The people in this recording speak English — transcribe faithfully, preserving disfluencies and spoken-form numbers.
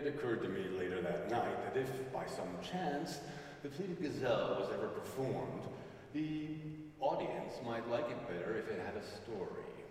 It occurred to me later that night that if, by some chance, the Fleeted Gazelle was ever performed, the audience might like it better if it had a story.